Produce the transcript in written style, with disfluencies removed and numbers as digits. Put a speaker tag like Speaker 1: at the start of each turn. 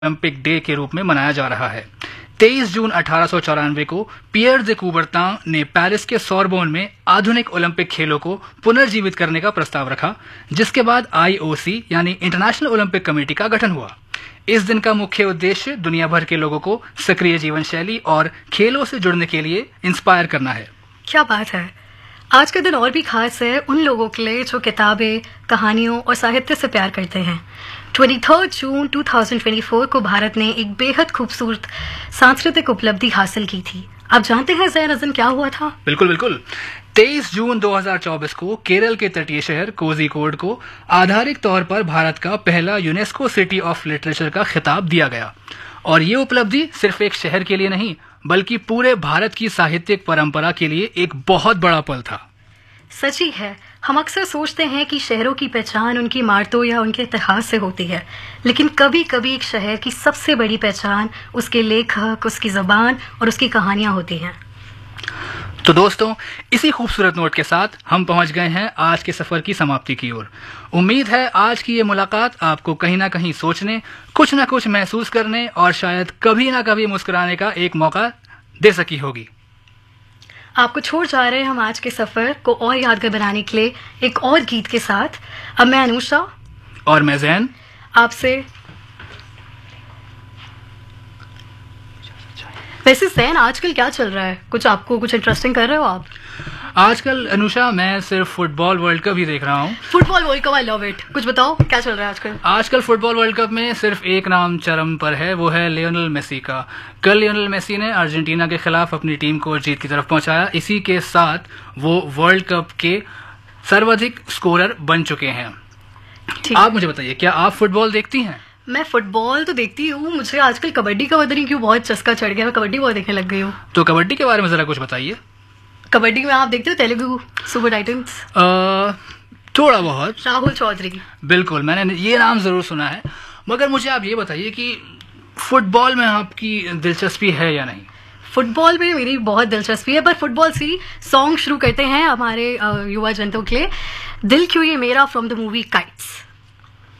Speaker 1: Olympic day के रूप में मनाया जा रहा है। 23 जून 1894 को पियर दे कूबरतां ने पेरिस के सोरबोन में आधुनिक ओलंपिक खेलों को पुनर्जीवित करने का प्रस्ताव रखा, जिसके बाद आईओसी यानी इंटरनेशनल ओलंपिक कमेटी का गठन हुआ। इस दिन का मुख्य उद्देश्य दुनिया भर के लोगों को सक्रिय जीवन शैली और खेलों से जुड़ने के लिए इंस्पायर करना है।
Speaker 2: क्या बात है। आज का दिन और भी खास है उन लोगों के लिए जो किताबें, कहानियों और साहित्य से प्यार करते हैं। 23 जून 2024 को भारत ने एक बेहद खूबसूरत सांस्कृतिक उपलब्धि हासिल की थी। आप जानते हैं ज़ैन अज़न क्या हुआ था?
Speaker 1: बिल्कुल बिल्कुल। 23 जून 2024 को केरल के तटीय शहर कोझिकोड को आधारिक तौर पर भारत का पहला यूनेस्को सिटी ऑफ लिटरेचर का खिताब दिया गया। और ये उपलब्धि सिर्फ एक शहर के लिए नहीं बल्कि पूरे भारत की साहित्यिक परंपरा के लिए एक बहुत बड़ा पल था।
Speaker 2: सच ही है। हम अक्सर सोचते हैं कि शहरों की पहचान उनकी इमारतों या उनके इतिहास से होती है, लेकिन कभी कभी एक शहर की सबसे बड़ी पहचान उसके लेखक, उसकी ज़बान और उसकी कहानियां होती हैं।
Speaker 1: तो दोस्तों, इसी खूबसूरत नोट के साथ हम पहुंच गए हैं आज के सफर की समाप्ति की ओर। उम्मीद है आज की ये मुलाकात आपको कहीं ना कहीं सोचने, कुछ ना कुछ महसूस करने और शायद कभी ना कभी मुस्कुराने का एक मौका दे सकी होगी।
Speaker 2: आपको छोड़ जा रहे हैं हम आज के सफर को और यादगार बनाने के लिए एक और गीत के साथ। अब मैं अनुषा
Speaker 1: और मैं ज़ैन
Speaker 2: आपसे। वैसे ज़ैन, आजकल क्या चल रहा है? आपको कुछ इंटरेस्टिंग कर रहे हो आप?
Speaker 1: आजकल अनुषा मैं सिर्फ फुटबॉल वर्ल्ड कप ही देख रहा हूँ।
Speaker 2: Football world cup, I love it. कुछ बताओ क्या चल रहा है आजकल?
Speaker 1: आजकल फुटबॉल वर्ल्ड कप में सिर्फ एक नाम चरम पर है, वो है लियोनेल मेसी का। कल लियोनेल मेसी ने अर्जेंटीना के खिलाफ अपनी टीम को जीत की तरफ पहुंचाया। इसी के साथ वो वर्ल्ड कप के सर्वाधिक स्कोरर बन चुके हैं। आप मुझे बताइए, क्या आप फुटबॉल देखती हैं?
Speaker 2: मैं फुटबॉल तो देखती हूँ, मुझे आजकल कबड्डी का पता नहीं क्यों बहुत चस्का चढ़ गया। मैं कबड्डी बहुत देखने लग गई हूँ।
Speaker 1: तो कबड्डी के बारे में जरा कुछ बताइए।
Speaker 2: कबड्डी में आप देखते हो तेलुगु सुपर टाइटंस?
Speaker 1: थोड़ा बहुत।
Speaker 2: राहुल चौधरी,
Speaker 1: बिल्कुल, मैंने ये नाम जरूर सुना है। मगर मुझे आप ये बताइए कि फुटबॉल में आपकी दिलचस्पी है या नहीं?
Speaker 2: फुटबॉल में मेरी बहुत दिलचस्पी है, पर फुटबॉल से सॉन्ग शुरू करते हैं हमारे युवा जनता के लिए। दिल क्यों ये मेरा फ्रॉम द मूवी काइट्स।